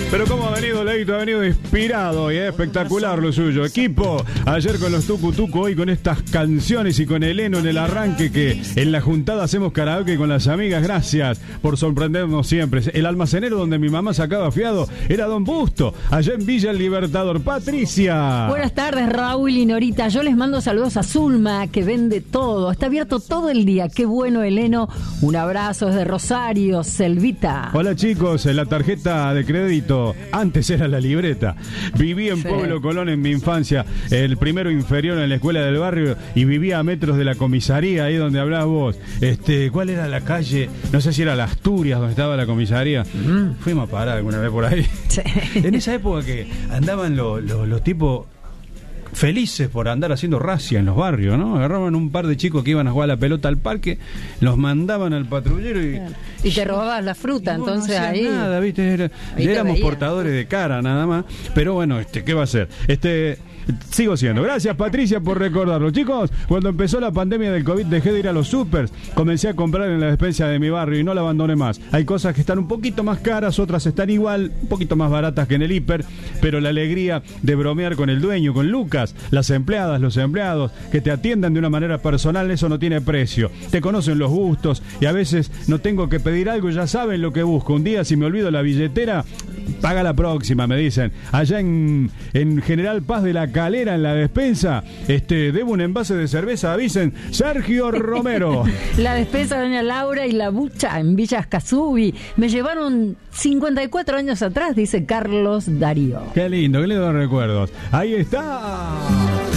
Pero cómo ha venido Leito, ha venido inspirado y es espectacular lo suyo. Equipo, ayer con los Tucu Tucu, hoy con estas canciones y con el heno en el arranque, que en la juntada hacemos karaoke con las amigas. Gracias por sorprendernos siempre. El almacenero donde mi mamá sacaba fiado era Don Busto, allá en Villa El Libertador. Patricia. Buenas tardes, Raúl y Norita. Yo les mando saludos a Zulma, que vende todo. Está abierto todo el día. Qué bueno el heno. Un abrazo desde Rosario, Selvita. Hola chicos, la tarjeta de crédito antes era la libreta. Viví en Pueblo Colón en mi infancia, el primero inferior en la escuela del barrio, y vivía a metros de la comisaría, ahí donde hablabas vos. ¿Cuál era la calle? No sé si era la Asturias donde estaba la comisaría. Fuimos a parar alguna vez por ahí. Sí. En esa época que andaban los tipos felices por andar haciendo racia en los barrios, ¿no? Agarraban un par de chicos que iban a jugar a la pelota al parque, los mandaban al patrullero y te robabas la fruta, entonces no ahí nada, ¿viste? Éramos portadores de cara nada más, pero bueno, ¿qué va a ser? Sigo siendo. Gracias, Patricia, por recordarlo. Chicos, cuando empezó la pandemia del COVID dejé de ir a los supers, comencé a comprar en la despensa de mi barrio y no la abandoné más. Hay cosas que están un poquito más caras, otras están igual, un poquito más baratas que en el hiper, pero la alegría de bromear con el dueño, con Lucas, las empleadas, los empleados, que te atiendan de una manera personal, eso no tiene precio. Te conocen los gustos y a veces no tengo que pedir algo, ya saben lo que busco. Un día, si me olvido la billetera, paga la próxima, me dicen. Allá en General Paz de la Calera, en la despensa, debo un envase de cerveza, avisen, Sergio Romero. La despensa de doña Laura y la bucha en Villa Escazú. Me llevaron 54 años atrás, dice Carlos Darío. Qué lindo recuerdos. Ahí está.